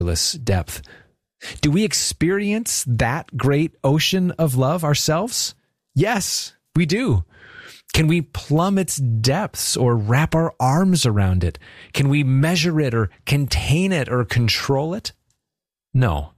depth. Do we experience that great ocean of love ourselves? Yes, we do. Can we plumb its depths or wrap our arms around it? Can we measure it or contain it or control it? No.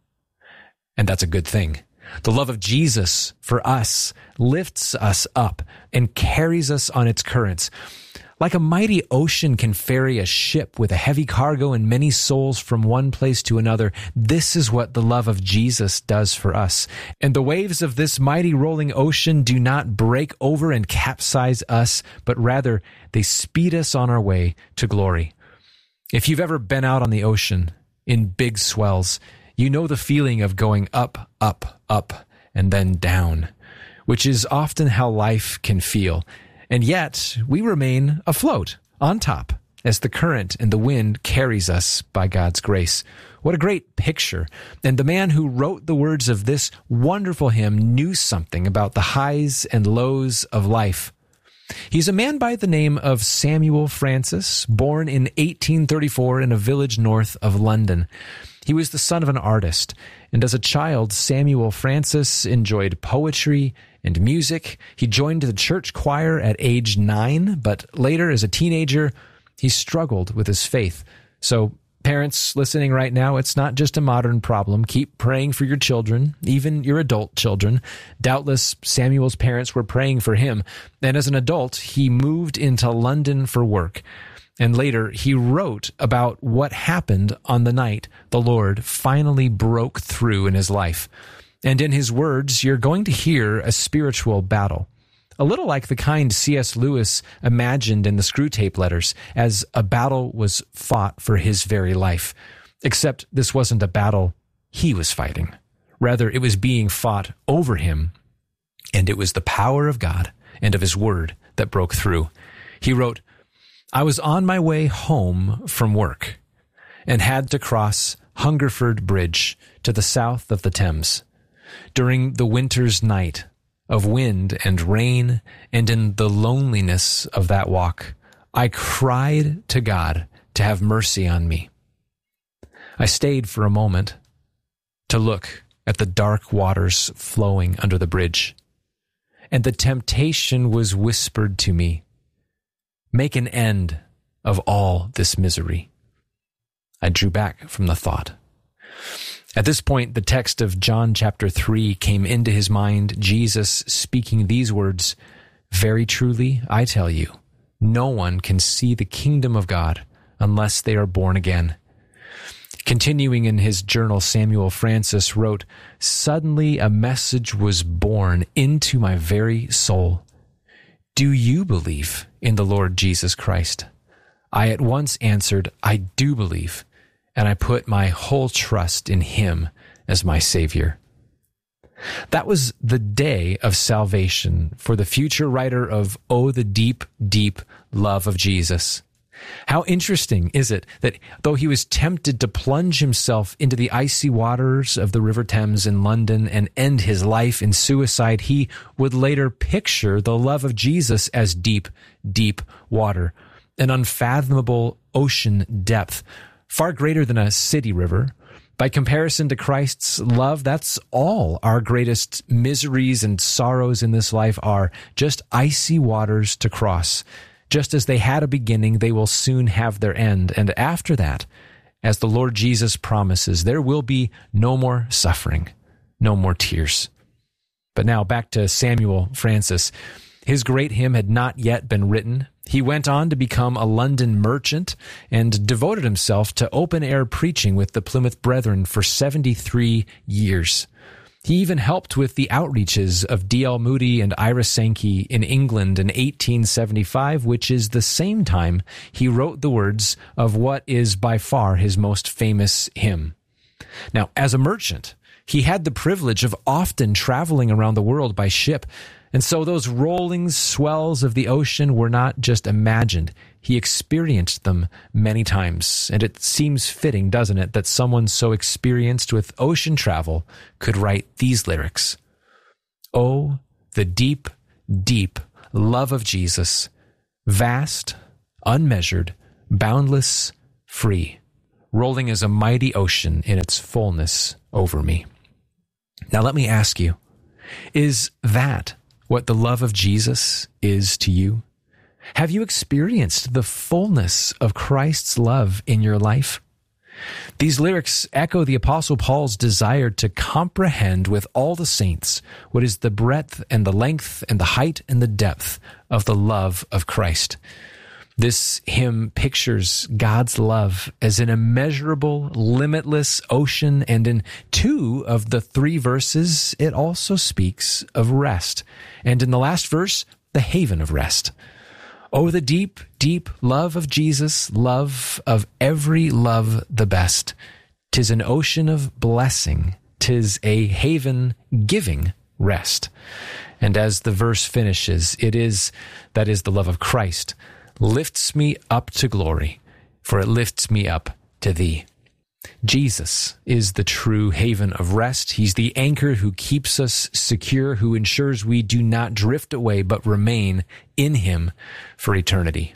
And that's a good thing. The love of Jesus for us lifts us up and carries us on its currents. Like a mighty ocean can ferry a ship with a heavy cargo and many souls from one place to another, this is what the love of Jesus does for us. And the waves of this mighty rolling ocean do not break over and capsize us, but rather they speed us on our way to glory. If you've ever been out on the ocean in big swells, you know the feeling of going up, up, up, and then down, which is often how life can feel. And yet, we remain afloat, on top, as the current and the wind carries us by God's grace. What a great picture. And the man who wrote the words of this wonderful hymn knew something about the highs and lows of life. He's a man by the name of Samuel Francis, born in 1834 in a village north of London. He was the son of an artist, and as a child, Samuel Francis enjoyed poetry and music. He joined the church choir at age 9, but later, as a teenager, he struggled with his faith. So, parents listening right now, it's not just a modern problem. Keep praying for your children, even your adult children. Doubtless, Samuel's parents were praying for him, and as an adult, he moved into London for work. And later, he wrote about what happened on the night the Lord finally broke through in his life. And in his words, you're going to hear a spiritual battle, a little like the kind C.S. Lewis imagined in the Screwtape Letters, as a battle was fought for his very life. Except this wasn't a battle he was fighting. Rather, it was being fought over him, and it was the power of God and of his word that broke through. He wrote, I was on my way home from work and had to cross Hungerford Bridge to the south of the Thames. During the winter's night of wind and rain, and in the loneliness of that walk, I cried to God to have mercy on me. I stayed for a moment to look at the dark waters flowing under the bridge, and the temptation was whispered to me, make an end of all this misery. I drew back from the thought. At this point, the text of John chapter 3 came into his mind, Jesus speaking these words, very truly, I tell you, no one can see the kingdom of God unless they are born again. Continuing in his journal, Samuel Francis wrote, suddenly a message was born into my very soul. Do you believe in the Lord Jesus Christ? I at once answered, I do believe, and I put my whole trust in him as my Savior. That was the day of salvation for the future writer of Oh, the Deep, Deep Love of Jesus. How interesting is it that though he was tempted to plunge himself into the icy waters of the River Thames in London and end his life in suicide, he would later picture the love of Jesus as deep, deep water, an unfathomable ocean depth, far greater than a city river. By comparison to Christ's love, that's all our greatest miseries and sorrows in this life are, just icy waters to cross. Just as they had a beginning, they will soon have their end. And after that, as the Lord Jesus promises, there will be no more suffering, no more tears. But now back to Samuel Francis. His great hymn had not yet been written. He went on to become a London merchant and devoted himself to open-air preaching with the Plymouth Brethren for 73 years. He even helped with the outreaches of D.L. Moody and Ira Sankey in England in 1875, which is the same time he wrote the words of what is by far his most famous hymn. Now, as a merchant, he had the privilege of often traveling around the world by ship, and so those rolling swells of the ocean were not just imagined. He experienced them many times, and it seems fitting, doesn't it, that someone so experienced with ocean travel could write these lyrics. Oh, the deep, deep love of Jesus, vast, unmeasured, boundless, free, rolling as a mighty ocean in its fullness over me. Now let me ask you, is that what the love of Jesus is to you? Have you experienced the fullness of Christ's love in your life? These lyrics echo the Apostle Paul's desire to comprehend with all the saints what is the breadth and the length and the height and the depth of the love of Christ. This hymn pictures God's love as an immeasurable, limitless ocean, and in 2 of the 3 verses, it also speaks of rest. And in the last verse, the haven of rest. Oh, the deep, deep love of Jesus, love of every love the best. 'Tis an ocean of blessing, 'tis a haven giving rest. And as the verse finishes, that is the love of Christ, lifts me up to glory, for it lifts me up to thee. Jesus is the true haven of rest. He's the anchor who keeps us secure, who ensures we do not drift away, but remain in him for eternity.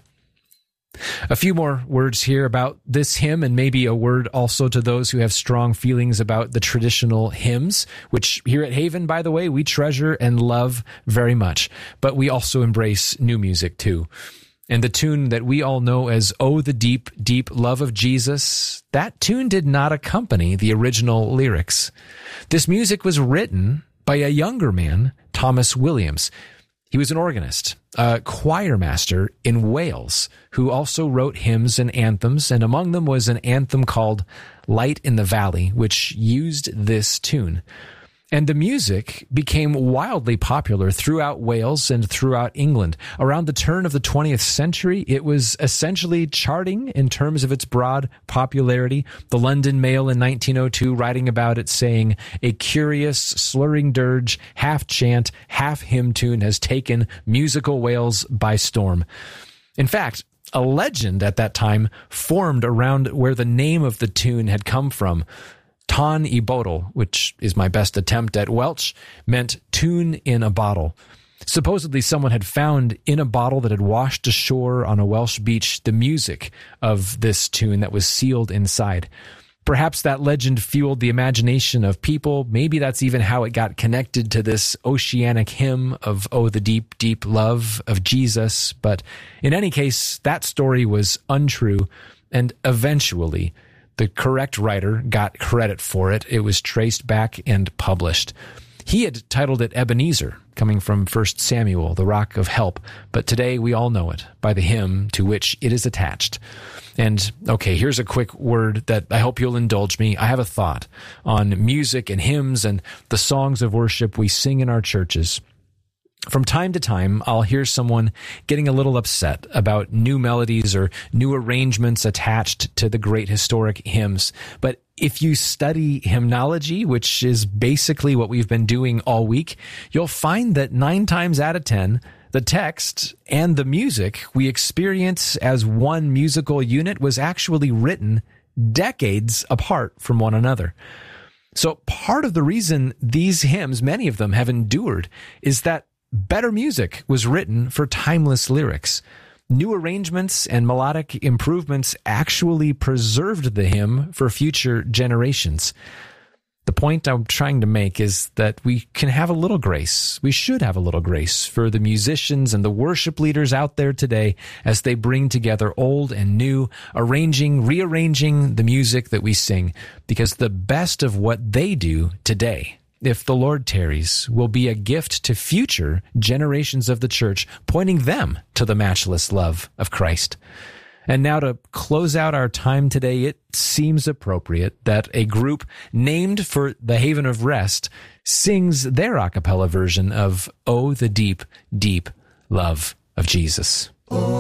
A few more words here about this hymn, and maybe a word also to those who have strong feelings about the traditional hymns, which here at Haven, by the way, we treasure and love very much, but we also embrace new music too. And the tune that we all know as "Oh, the Deep, Deep Love of Jesus," that tune did not accompany the original lyrics. This music was written by a younger man, Thomas Williams. He was an organist, a choir master in Wales, who also wrote hymns and anthems, and among them was an anthem called "Light in the Valley," which used this tune. And the music became wildly popular throughout Wales and throughout England. Around the turn of the 20th century, it was essentially charting in terms of its broad popularity. The London Mail in 1902 writing about it saying, "A curious, slurring dirge, half chant, half hymn tune has taken musical Wales by storm." In fact, a legend at that time formed around where the name of the tune had come from. Ton y Bodl, which is my best attempt at Welsh, meant tune in a bottle. Supposedly someone had found in a bottle that had washed ashore on a Welsh beach the music of this tune that was sealed inside. Perhaps that legend fueled the imagination of people. Maybe that's even how it got connected to this oceanic hymn of "Oh, the deep, deep love of Jesus." But in any case, that story was untrue, and eventually the correct writer got credit for it. It was traced back and published. He had titled it Ebenezer, coming from 1 Samuel, the rock of help, but today we all know it by the hymn to which it is attached. And okay, here's a quick word that I hope you'll indulge me. I have a thought on music and hymns and the songs of worship we sing in our churches. From time to time, I'll hear someone getting a little upset about new melodies or new arrangements attached to the great historic hymns. But if you study hymnology, which is basically what we've been doing all week, you'll find that 9 times out of 10, the text and the music we experience as one musical unit was actually written decades apart from one another. So part of the reason these hymns, many of them, have endured is that better music was written for timeless lyrics. New arrangements and melodic improvements actually preserved the hymn for future generations. The point I'm trying to make is that we can have a little grace. We should have a little grace for the musicians and the worship leaders out there today as they bring together old and new, rearranging the music that we sing, because the best of what they do today, if the Lord tarries, will be a gift to future generations of the church, pointing them to the matchless love of Christ. And now to close out our time today, it seems appropriate that a group named for the Haven of Rest sings their a cappella version of "Oh, the Deep, Deep Love of Jesus."